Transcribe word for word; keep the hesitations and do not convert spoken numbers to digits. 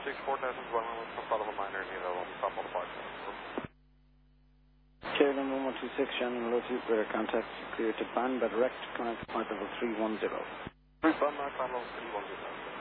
six four thousand, one one from Follow Minor, and Nilo, stop all the parts. Chair number one two six, Shannon Lotu, radar contact clear to band, but direct, connect point level three one zero. Band, climb level three one zero.